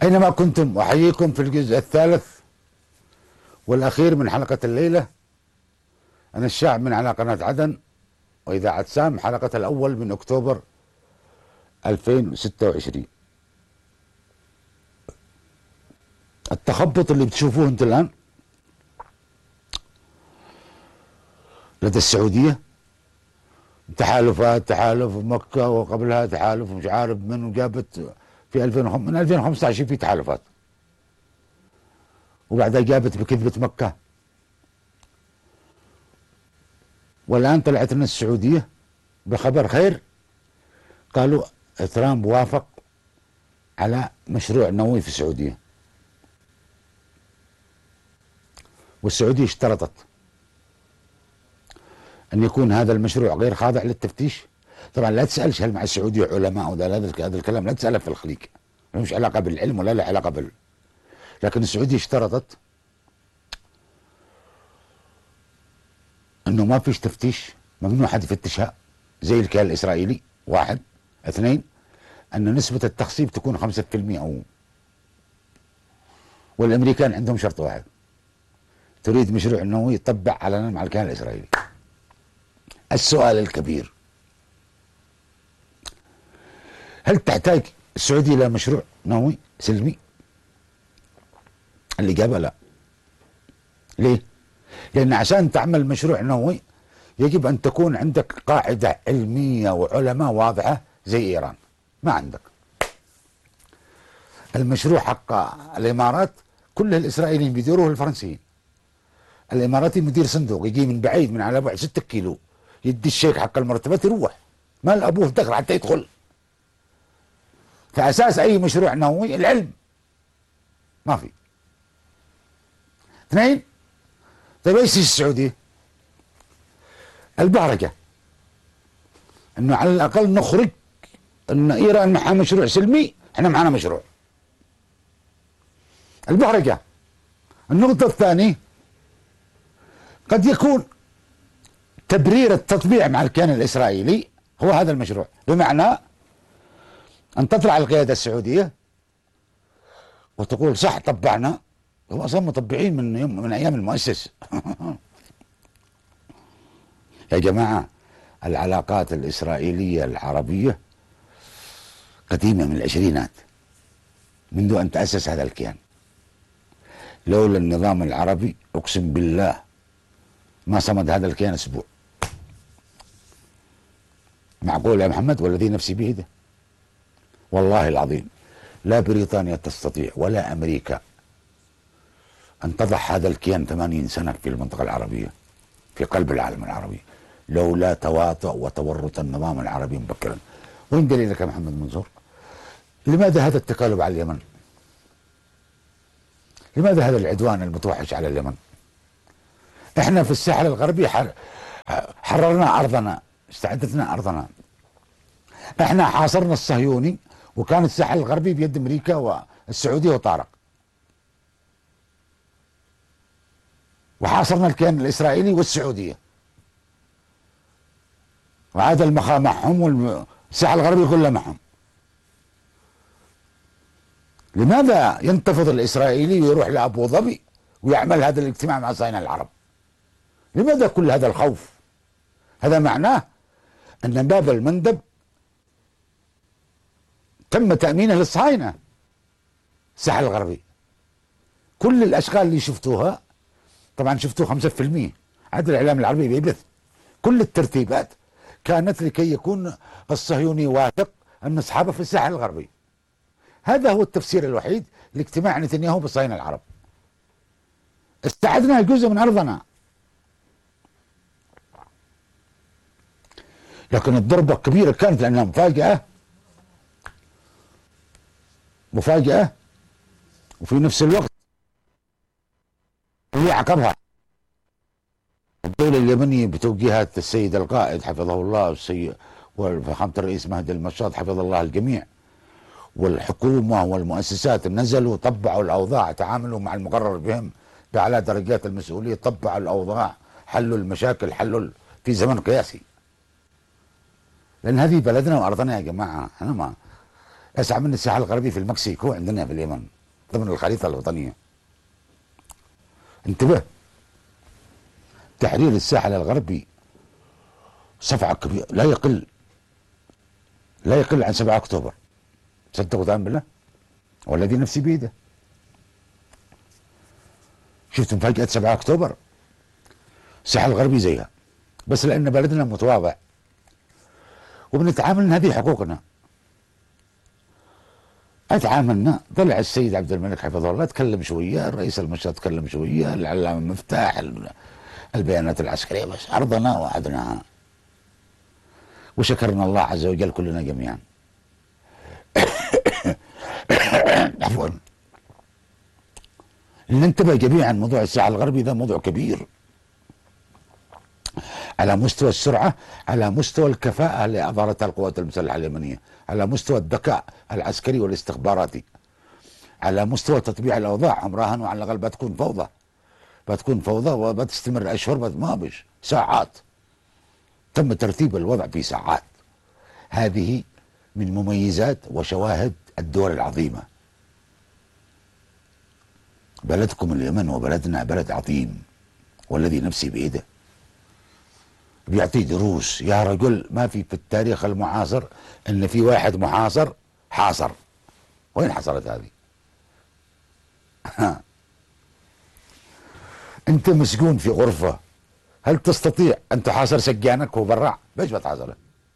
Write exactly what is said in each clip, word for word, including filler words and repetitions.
أينما كنتم أحييكم في الجزء الثالث والأخير من حلقة الليلة. أنا الشاعب من على قناة عدن وإذاعة سام، حلقة الأول من أكتوبر ألفين وستة وعشرين. التخبط اللي بتشوفوه أنت الآن لدى السعودية، تحالفات، تحالف مكة وقبلها تحالف مش عارف من، وجابت في ألفين وخمسة من ألفين وخمسة عشر في تحالفات، وبعدها جابت بكذبة مكة، والآن طلعت لنا السعودية بخبر خير، قالوا ترامب وافق على مشروع نووي في السعودية، والسعودية اشترطت أن يكون هذا المشروع غير خاضع للتفتيش. طبعا لا تسألش هل مع السعودية علماء ولا هذا الكلام لا تسأله في الخليج، مش علاقة بالعلم ولا له علاقة بال، لكن السعودية اشترطت انه ما فيش تفتيش، ممنوع حد يفتشها زي الكيان الاسرائيلي. واحد. اثنين، ان نسبة التخصيب تكون خمسة في المئة او، والامريكان عندهم شرط واحد، تريد مشروع نووي يطبع علنا مع الكيان الاسرائيلي. السؤال الكبير، هل تحتاج السعودية الى مشروع نووي سلمي؟ الإجابة لا. ليه؟ لأن عشان تعمل مشروع نووي يجب أن تكون عندك قاعدة علمية وعلماء واضحة زي إيران، ما عندك. المشروع حق الإمارات كله الإسرائيليين بيديروه الفرنسيين، الإماراتي مدير صندوق يجي من بعيد من على بعد ستة كيلو، يدي الشيك حق المرتبات يروح، ما لأبوه دخل حتى يدخل. فأساس أي مشروع نووي العلم، ما في. اثنين، طيب ايش السعودية؟ البهرجة، انه على الاقل نخرج ان ايران معها مشروع سلمي، احنا معنا مشروع. البهرجة. النقطة الثانية، قد يكون تبرير التطبيع مع الكيان الاسرائيلي هو هذا المشروع، بمعنى ان تطلع القيادة السعودية وتقول صح طبعنا، هو اصلا مطبعين من يوم من ايام المؤسس. يا جماعة العلاقات الإسرائيلية العربية قديمة من العشرينات، منذ أن تأسس هذا الكيان. لولا النظام العربي أقسم بالله ما صمد هذا الكيان أسبوع. معقول يا محمد؟ والذي نفسي بيده والله العظيم لا بريطانيا تستطيع ولا أمريكا أن تضع هذا الكيان ثمانين سنة في المنطقة العربية في قلب العالم العربي لولا تواطؤ وتورط النظام العربي مبكرا. وين دليلك يا محمد منصور؟ لماذا هذا التكالب على اليمن؟ لماذا هذا العدوان المتوحش على اليمن؟ احنا في الساحل الغربي حررنا أرضنا، استعدتنا أرضنا، احنا حاصرنا الصهيوني، وكان الساحل الغربي بيد أمريكا والسعودية وطارق، وحاصرنا الكيان الإسرائيلي والسعودية، وعاد المخا معهم والساحل الغربي كله معهم. لماذا ينتفض الإسرائيلي ويروح لأبو ظبي ويعمل هذا الاجتماع مع صهاينة العرب؟ لماذا كل هذا الخوف؟ هذا معناه أن باب المندب تم تأمينه للصهاينة. الساحل الغربي كل الأشغال اللي شفتوها، طبعا شفتوه خمسة في المئة، عدد الإعلام العربي بيبث، كل الترتيبات كانت لكي يكون الصهيوني واثق أن أصحابه في الساحل الغربي. هذا هو التفسير الوحيد لاجتماع نتنياهو بصهاينة العرب. استعدنا جزء من أرضنا، لكن الضربة الكبيرة كانت لأنها مفاجأة مفاجأة وفي نفس الوقت هي عقبها الدولة اليمنية بتوجيهات السيد القائد حفظه الله والسيد وفخامة الرئيس مهدي المشاط حفظ الله الجميع، والحكومة والمؤسسات نزلوا طبعوا الأوضاع، تعاملوا مع المقرر بهم بأعلى درجات المسؤولية، طبعوا الأوضاع، حلوا المشاكل، حلوا في زمن قياسي. لأن هذه بلدنا وأرضنا يا جماعة. أنا ما اسعى من الساحل الغربي في المكسيك، هو عندنا في اليمن ضمن الخريطة الوطنية. انتبه، تحرير الساحل الغربي صفعة كبيرة، لا يقل لا يقل عن سبعة أكتوبر. صدقوا تعالى بالله والذي نفسي بيده. شفتم فجأة سبعة أكتوبر؟ الساحل الغربي زيها، بس لأن بلدنا متواضع وبنتعامل ان هذه حقوقنا. اتعاملنا، طلع السيد عبد الملك حفظه الله تكلم شويه، الرئيس المشهد تكلم شويه، العلامه مفتاح، البيانات العسكريه، بس ارضنا وعدناها وشكرنا الله عز وجل كلنا جميعا. عفوا. ننتبه جميعا، موضوع الساحل الغربي ده موضوع كبير على مستوى السرعة، على مستوى الكفاءة اللي أظهرتها القوات المسلحة اليمنية، على مستوى الذكاء العسكري والاستخباراتي، على مستوى تطبيع الأوضاع. هم راهنوا على الأقل بتكون فوضى، بتكون فوضى وبتستمر أشهر، ما بش ساعات. تم ترتيب الوضع في ساعات. هذه من مميزات وشواهد الدول العظيمة. بلدكم اليمن وبلدنا بلد عظيم، والذي نفسي بيده بيعطي دروس. يا رجل، ما في في التاريخ المعاصر ان في واحد محاصر حاصر. وين حصلت هذه؟ انت مسجون في غرفة، هل تستطيع ان تحاصر سجانك وهو برا؟ ليش بتحاصره؟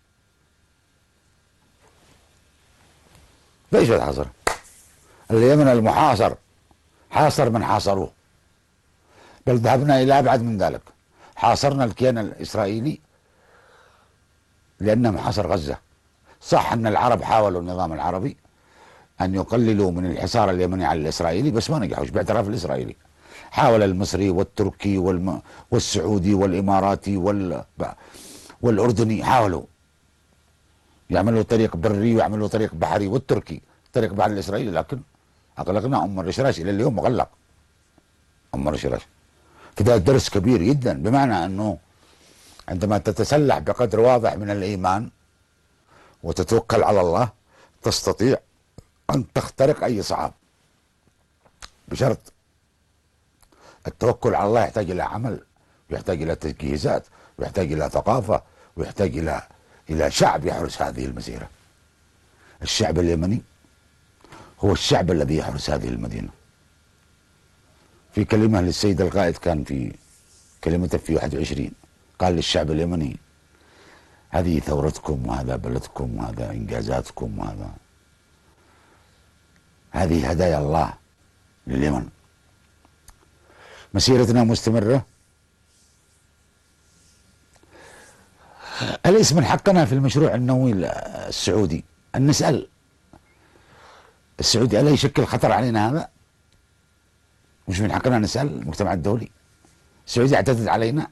ليش بتحاصره؟ اليمن المحاصر حاصر من حاصروه، بل ذهبنا الى ابعد من ذلك، حاصرنا الكيان الإسرائيلي لأنهم حاصر غزة. صح أن العرب حاولوا، النظام العربي، أن يقللوا من الحصار اليمني على الإسرائيلي، بس ما نجحوش باعتراف الإسرائيلي. حاول المصري والتركي والم... والسعودي والإماراتي وال... والأردني، حاولوا يعملوا طريق بري ويعملوا طريق بحري، والتركي طريق بحري الإسرائيلي، لكن أغلقنا أم الرشراش إلى اليوم مغلق أم الرشراش. فده درس كبير جدا، بمعنى أنه عندما تتسلح بقدر واضح من الإيمان وتتوكل على الله تستطيع أن تخترق أي صعاب، بشرط التوكل على الله يحتاج إلى عمل، ويحتاج إلى تجهيزات، ويحتاج إلى ثقافة، ويحتاج إلى إلى شعب يحرس هذه المسيرة. الشعب اليمني هو الشعب الذي يحرس هذه المدينة. في كلمة للسيد القائد كان في كلمته في واحد وعشرين، قال للشعب اليمني: هذه ثورتكم، وهذا بلدكم، وهذا إنجازاتكم، وهذا هذه هدايا الله لليمن. مسيرتنا مستمرة. أليس من حقنا في المشروع النووي السعودي أن نسأل السعودي ألا يشكل خطر علينا هذا؟ مش من حقنا نسأل المجتمع الدولي؟ السعودية اعتدت علينا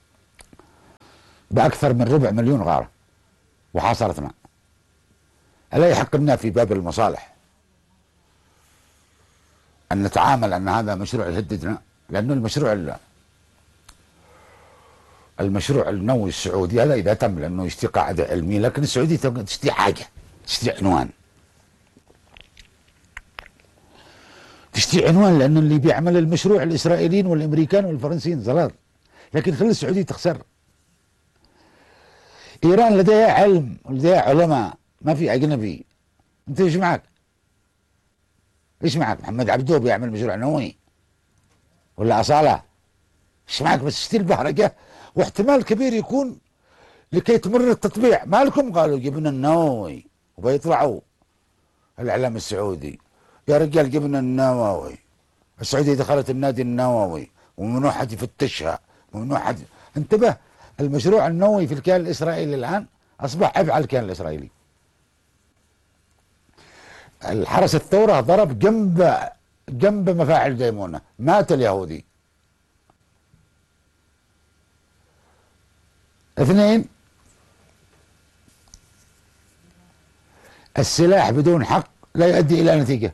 بأكثر من ربع مليون غارة وحاصرتنا. ألا يحق لنا في باب المصالح أن نتعامل أن هذا مشروع يهددنا؟ لأنه المشروع المشروع النووي السعودي هذا إذا تم، لأنه يشتي قاعدة علمية، لكن السعودية تشتي حاجة، تشتي عنوان، تشتي عنوان، لأن اللي بيعمل المشروع الإسرائيليين والأمريكان والفرنسيين زلال، لكن خلي السعودية تخسر. إيران لديها علم ولديها علماء، ما في أجنبي. أنت إيش معك؟ إيش معك؟ محمد عبدو بيعمل مشروع نووي ولا أصالة؟ إيش معك؟ بس اشتري البهرجة، واحتمال كبير يكون لكي تمر التطبيع. ما لكم قالوا جبنا النووي وبيطلعوا الإعلام السعودي: يا رجال جبنا النووي، السعودية دخلت النادي النووي وممنوع حد يفتشها، ممنوع حد. انتبه، المشروع النووي في الكيان الإسرائيلي الآن أصبح عبء على الكيان الإسرائيلي. الحرس الثورة ضرب جنب جنب مفاعل ديمونة، مات اليهودي. اثنين، السلاح بدون حق لا يؤدي إلى نتيجة،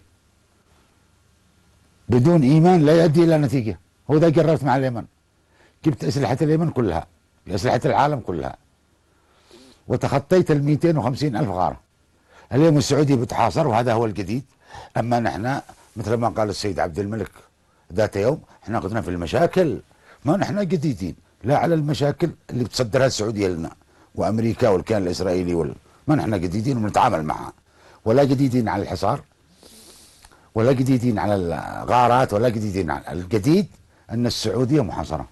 بدون إيمان لا يؤدي إلى نتيجة. هو ذا جربت مع اليمن، جبت أسلحة اليمن كلها، أسلحة العالم كلها، وتخطيت ال مئتين وخمسين ألف غارة، اليوم السعودية بتحاصر وهذا هو الجديد. أما نحن مثل ما قال السيد عبد الملك ذات يوم، احنا قلنا في المشاكل ما نحن جديدين، لا على المشاكل اللي بتصدرها السعودية لنا وأمريكا والكيان الإسرائيلي وال... ما نحن جديدين ونتعامل معها، ولا جديدين على الحصار، ولا جديدين على الغارات، ولا جديدين على الجديد أن السعودية محاصرة.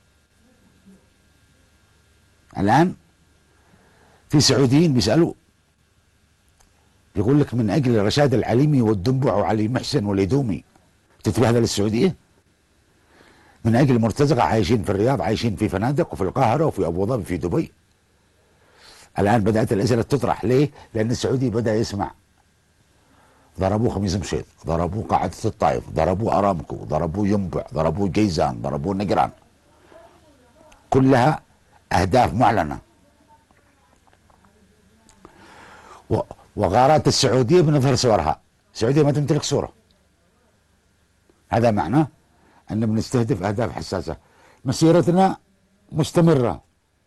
الآن في سعوديين بيسألوا، يقول لك من أجل رشاد العليمي والدنبع وعلي محسن واليدومي تتبه هذا للسعودية؟ من أجل مرتزقة عايشين في الرياض، عايشين في فنادق وفي القاهرة وفي أبو ظبي في دبي. الآن بدأت الأسئلة تطرح. ليه؟ لأن السعودي بدأ يسمع ضربوا خميس مشيط، ضربوا قاعدة الطائف، ضربوا أرامكو، ضربوا ينبع، ضربوا جيزان، ضربوا نجران، كلها أهداف معلنة. وغارات السعودية بنظهر صورها، السعودية ما تمتلك صورة. هذا معناه أن بنستهدف أهداف حساسة. مسيرتنا مستمرة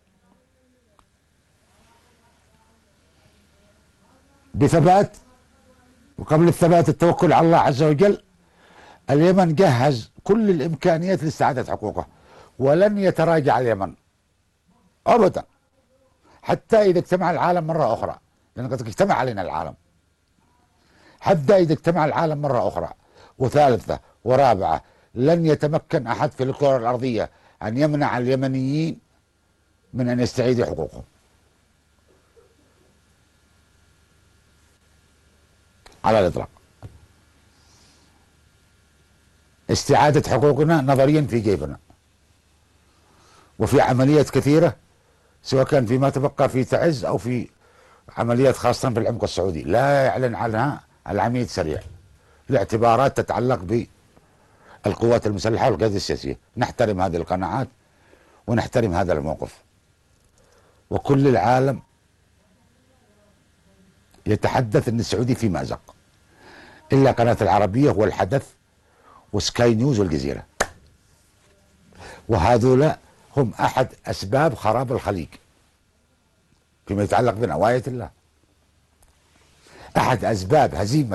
بثبات، وقبل الثبات التوكل على الله عز وجل. اليمن جهز كل الإمكانيات لاستعادة حقوقه، ولن يتراجع اليمن أبدا حتى إذا اجتمع العالم مرة أخرى، لأن قد اجتمع علينا العالم. حتى إذا اجتمع العالم مرة أخرى وثالثة ورابعة، لن يتمكن أحد في الكرة الأرضية أن يمنع اليمنيين من أن يستعيدوا حقوقهم على الإطلاق. استعادة حقوقنا نظريا في جيبنا، وفي عمليات كثيرة سواء كان فيما تبقى في تعز أو في عمليات خاصة في العمق السعودي لا يعلن عنها العميد سريع لاعتبارات تتعلق بالقوات المسلحة والقيادة السياسية. نحترم هذه القناعات ونحترم هذا الموقف، وكل العالم يتحدث أن السعودي في مأزق، إلا قناة العربية والحدث وسكاي نيوز والجزيرة، وهذولا هم أحد أسباب خراب الخليج فيما يتعلق بنا وآية الله. أحد أسباب هزيمة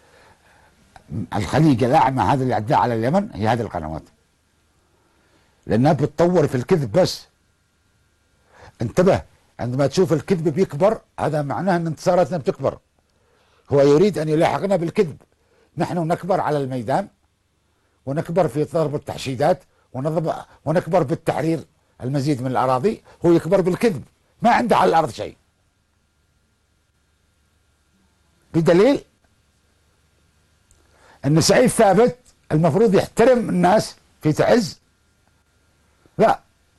الخليج الأعمى هذا اللي عداه على اليمن هي هذه القنوات، لأنها بتطور في الكذب بس. انتبه، عندما تشوف الكذب بيكبر هذا معناه أن انتصاراتنا بتكبر. هو يريد أن يلاحقنا بالكذب، نحن نكبر على الميدان ونكبر في ضرب التحشيدات ونكبر بالتحرير المزيد من الأراضي، هو يكبر بالكذب، ما عنده على الأرض شيء. بدليل أن سعيد ثابت المفروض يحترم الناس في تعز، لا،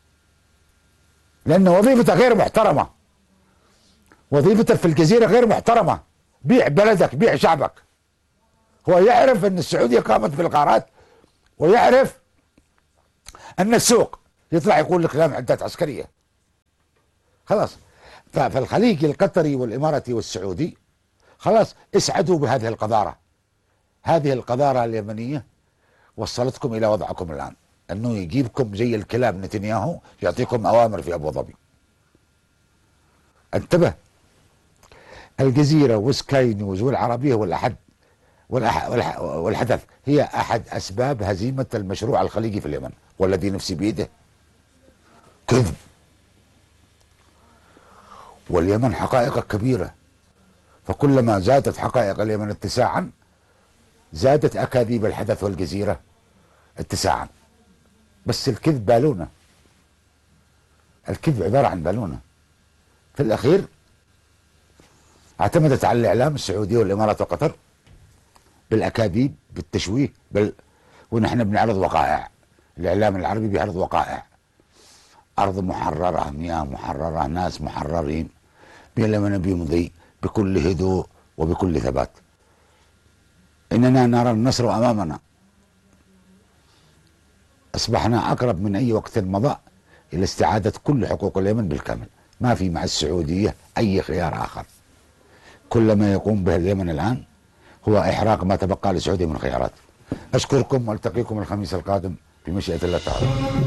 لأن وظيفته غير محترمة، وظيفته في الجزيرة غير محترمة. بيع بلدك، بيع شعبك. هو يعرف أن السعودية قامت بالغارات، ويعرف أن السوق يطلع يقول لك لا معدات عسكرية. خلاص، فالخليج القطري والإماراتي والسعودي خلاص اسعدوا بهذه القذارة. هذه القذارة اليمنية وصلتكم إلى وضعكم الآن، أنه يجيبكم زي الكلاب نتنياهو يعطيكم أوامر في أبو ظبي. انتبه، الجزيرة وسكاي نيوز والعربية والأحد والأح والحدث هي أحد أسباب هزيمة المشروع الخليجي في اليمن، والذي نفسي بيده كذب. واليمن حقائق كبيرة، فكلما زادت حقائق اليمن اتساعا زادت أكاذيب الحدث والجزيرة اتساعا. بس الكذب بالونة، الكذب عبارة عن بالونة. في الأخير اعتمدت على الإعلام السعودي والإمارات وقطر بالأكاذيب بالتشويه بال... ونحن بنعرض وقائع. الإعلام العربي بيعرض وقائع، أرض محررة، مياه محررة، ناس محررين، اليمن بيمضي بكل هدوء وبكل ثبات. إننا نرى النصر أمامنا، أصبحنا أقرب من أي وقت مضى إلى استعادة كل حقوق اليمن بالكامل. ما في مع السعودية أي خيار آخر. كل ما يقوم به اليمن الآن هو إحراق ما تبقى للسعودية من خيارات. أشكركم والتقيكم الخميس القادم بمشيئة الله تعالى.